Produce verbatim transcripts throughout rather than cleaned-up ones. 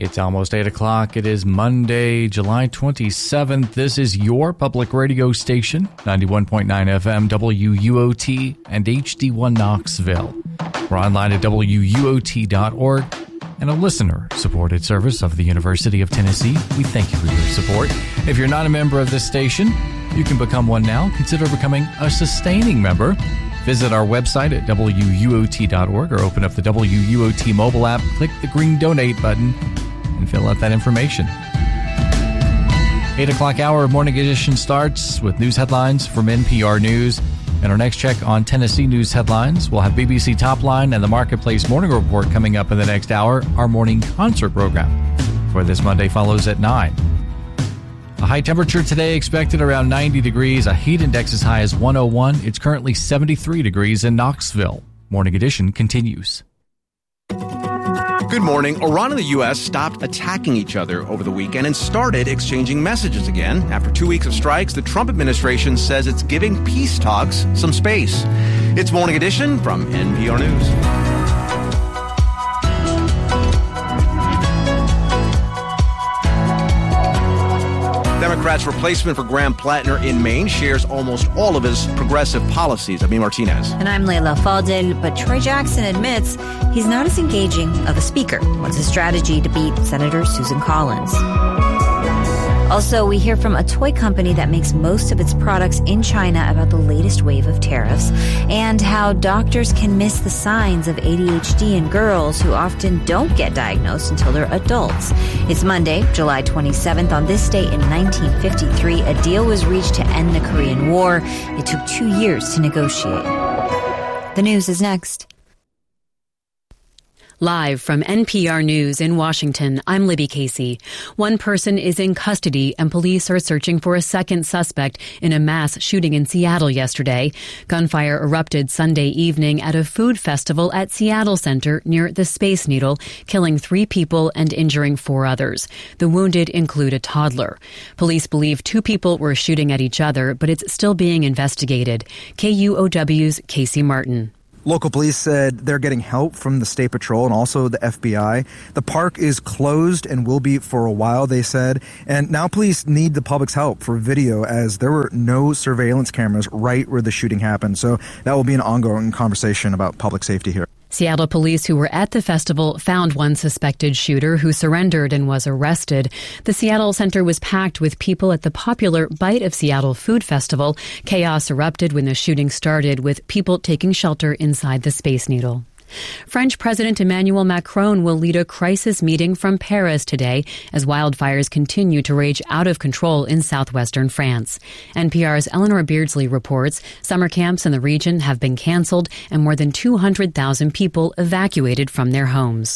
It's almost eight o'clock. It is Monday, July twenty-seventh. This is your public radio station, ninety-one point nine F M, W U O T, and H D one Knoxville. We're online at W U O T dot org and a listener-supported service of the University of Tennessee. We thank you for your support. If you're not a member of this station, you can become one now. Consider becoming a sustaining member. Visit our website at W U O T dot org or open up the W U O T mobile app, click the green donate button, and fill out that information. eight o'clock hour of Morning Edition starts with news headlines from N P R News. And our next check on Tennessee news headlines, we'll have B B C Top Line and the Marketplace Morning Report coming up in the next hour. Our morning concert program for this Monday follows at nine. A high temperature today expected around ninety degrees. A heat index as high as one oh one. It's currently seventy-three degrees in Knoxville. Morning Edition continues. Good morning. Iran and the U S stopped attacking each other over the weekend and started exchanging messages again. After two weeks of strikes, the Trump administration says it's giving peace talks some space. It's Morning Edition from N P R News. Democrats' replacement for Graham Plattner in Maine shares almost all of his progressive policies. Amin Martinez. And I'm Leila Fadel, but Troy Jackson admits he's not as engaging of a speaker. What's his strategy to beat Senator Susan Collins? Also, we hear from a toy company that makes most of its products in China about the latest wave of tariffs and how doctors can miss the signs of A D H D in girls who often don't get diagnosed until they're adults. It's Monday, July twenty-seventh. On this day in nineteen fifty-three, a deal was reached to end the Korean War. It took two years to negotiate. The news is next. Live from N P R News in Washington, I'm Libby Casey. One person is in custody and police are searching for a second suspect in a mass shooting in Seattle yesterday. Gunfire erupted Sunday evening at a food festival at Seattle Center near the Space Needle, killing three people and injuring four others. The wounded include a toddler. Police believe two people were shooting at each other, but it's still being investigated. K U O W's Casey Martin. Local police said they're getting help from the State Patrol and also the F B I. The park is closed and will be for a while, they said. And now police need the public's help for video as there were no surveillance cameras right where the shooting happened. So that will be an ongoing conversation about public safety here. Seattle police who were at the festival found one suspected shooter who surrendered and was arrested. The Seattle Center was packed with people at the popular Bite of Seattle Food Festival. Chaos erupted when the shooting started, with people taking shelter inside the Space Needle. French President Emmanuel Macron will lead a crisis meeting from Paris today as wildfires continue to rage out of control in southwestern France. N P R's Eleanor Beardsley reports summer camps in the region have been canceled and more than two hundred thousand people evacuated from their homes.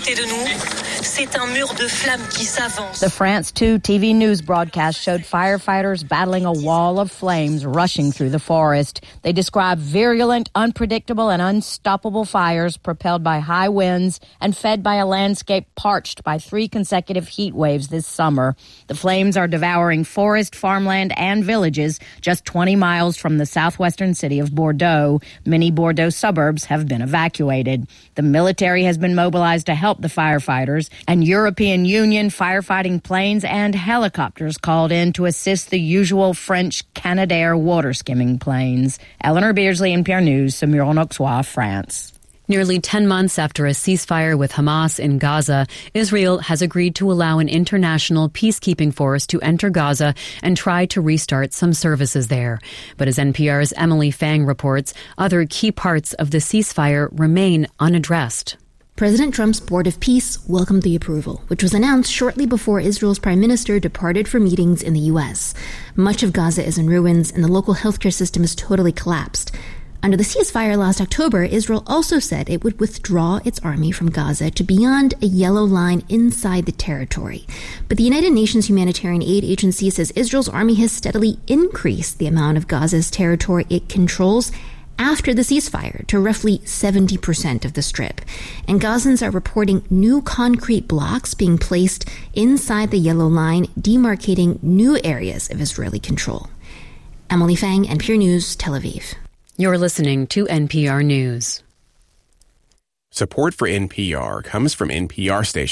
The France two T V news broadcast showed firefighters battling a wall of flames rushing through the forest. They described virulent, unpredictable, and unstoppable fires propelled by high winds and fed by a landscape parched by three consecutive heat waves this summer. The flames are devouring forest, farmland, and villages just twenty miles from the southwestern city of Bordeaux. Many Bordeaux suburbs have been evacuated. The military has been mobilized to help the firefighters, and European Union firefighting planes and helicopters called in to assist the usual French Canadair water skimming planes. Eleanor Beardsley, N P R News, Saumur-en-Auxois, France. Nearly ten months after a ceasefire with Hamas in Gaza, Israel has agreed to allow an international peacekeeping force to enter Gaza and try to restart some services there. But as N P R's Emily Fang reports, other key parts of the ceasefire remain unaddressed. President Trump's Board of Peace welcomed the approval, which was announced shortly before Israel's prime minister departed for meetings in the U S. Much of Gaza is in ruins, and the local healthcare system is totally collapsed. Under the ceasefire last October, Israel also said it would withdraw its army from Gaza to beyond a yellow line inside the territory. But the United Nations Humanitarian Aid Agency says Israel's army has steadily increased the amount of Gaza's territory it controls after the ceasefire to roughly seventy percent of the strip. And Gazans are reporting new concrete blocks being placed inside the yellow line, demarcating new areas of Israeli control. Emily Fang, N P R News, Tel Aviv. You're listening to N P R News. Support for N P R comes from N P R stations.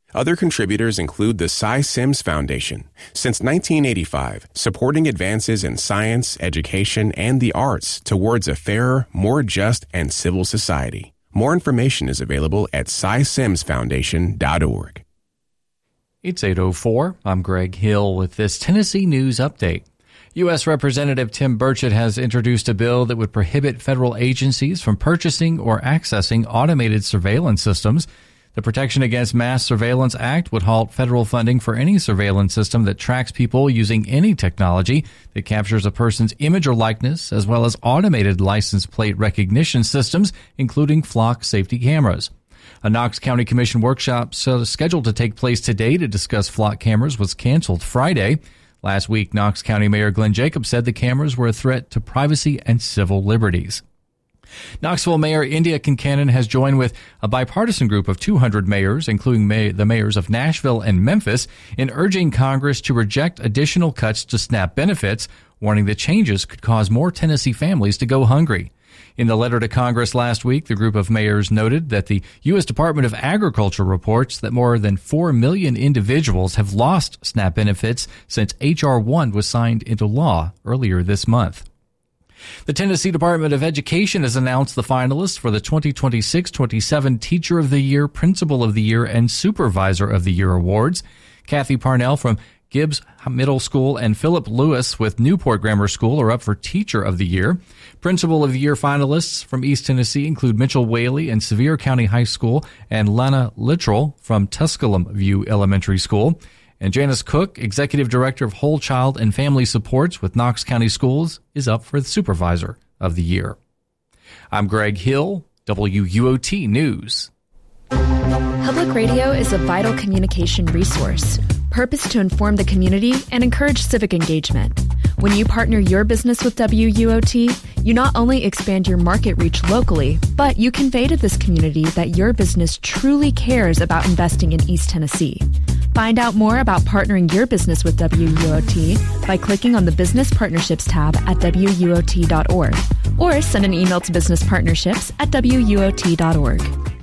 Other contributors include the Cy Sims Foundation. Since nineteen eighty-five, supporting advances in science, education, and the arts towards a fairer, more just, and civil society. More information is available at cy sims foundation dot org. It's eight oh four. I'm Greg Hill with this Tennessee News Update. U S. Representative Tim Burchett has introduced a bill that would prohibit federal agencies from purchasing or accessing automated surveillance systems. The Protection Against Mass Surveillance Act would halt federal funding for any surveillance system that tracks people using any technology that captures a person's image or likeness, as well as automated license plate recognition systems, including flock safety cameras. A Knox County Commission workshop scheduled to take place today to discuss flock cameras was canceled Friday. Last week, Knox County Mayor Glenn Jacobs said the cameras were a threat to privacy and civil liberties. Knoxville Mayor India Kincannon has joined with a bipartisan group of two hundred mayors, including may- the mayors of Nashville and Memphis, in urging Congress to reject additional cuts to SNAP benefits, warning that changes could cause more Tennessee families to go hungry. In the letter to Congress last week, the group of mayors noted that the U S. Department of Agriculture reports that more than four million individuals have lost SNAP benefits since H R one was signed into law earlier this month. The Tennessee Department of Education has announced the finalists for the twenty twenty-six twenty-seven Teacher of the Year, Principal of the Year, and Supervisor of the Year awards. Kathy Parnell from Gibbs Middle School and Philip Lewis with Newport Grammar School are up for Teacher of the Year. Principal of the Year finalists from East Tennessee include Mitchell Whaley and Sevier County High School and Lana Littrell from Tusculum View Elementary School. And Janice Cook, Executive Director of Whole Child and Family Supports with Knox County Schools, is up for the Supervisor of the Year. I'm Greg Hill, W U O T News. Public radio is a vital communication resource, purposed to inform the community and encourage civic engagement. When you partner your business with W U O T, you not only expand your market reach locally, but you convey to this community that your business truly cares about investing in East Tennessee. Find out more about partnering your business with W U O T by clicking on the Business Partnerships tab at W U O T dot org or send an email to business partnerships at W U O T dot org.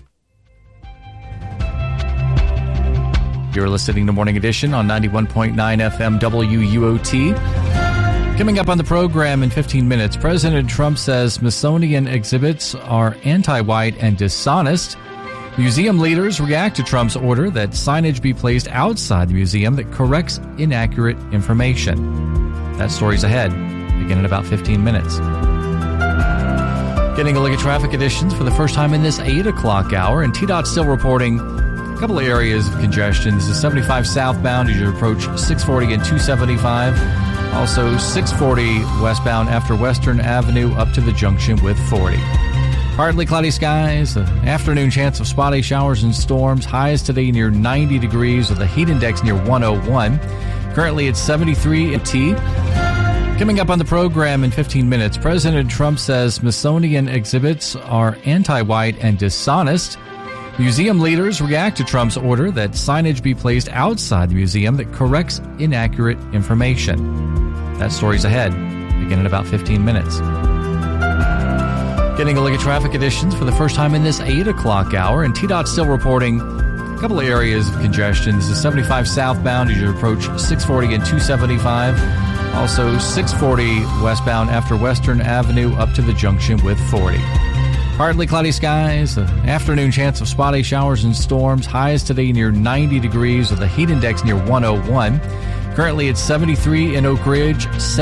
You're listening to Morning Edition on ninety-one point nine F M W U O T. Coming up on the program in fifteen minutes, President Trump says Smithsonian exhibits are anti-white and dishonest. Museum leaders react to Trump's order that signage be placed outside the museum that corrects inaccurate information. That story's ahead, beginning in about fifteen minutes. Getting a look at traffic conditions for the first time in this eight o'clock hour, and T DOT's still reporting a couple of areas of congestion. This is seventy-five southbound as you approach six forty and two seventy-five. Also six forty westbound after Western Avenue up to the junction with forty. Partly cloudy skies, an afternoon chance of spotty showers and storms. Highs today near ninety degrees with a heat index near one oh one. Currently it's seventy-three in T. Coming up on the program in fifteen minutes, President Trump says Smithsonian exhibits are anti-white and dishonest. Museum leaders react to Trump's order that signage be placed outside the museum that corrects inaccurate information. That story's ahead, beginning in about fifteen minutes. Getting a look at traffic conditions for the first time in this eight o'clock hour, and T DOT's still reporting a couple of areas of congestion. This is seventy-five southbound as you approach six forty and two seventy-five. Also six forty westbound after Western Avenue up to the junction with forty. Partly cloudy skies, an afternoon chance of spotty showers and storms. Highs today near ninety degrees with a heat index near one oh one. Currently it's seventy-three in Oak Ridge.